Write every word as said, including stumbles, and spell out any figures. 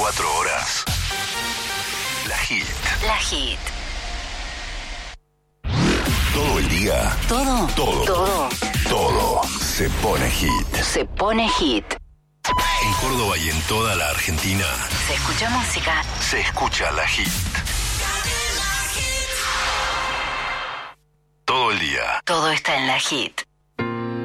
veinticuatro horas. La Hit. La Hit. Todo el día. Todo. Todo. Todo. Todo se pone hit. Se pone hit. En Córdoba y en toda la Argentina Se escucha música. se escucha La Hit. Todo el día. Todo está en La Hit.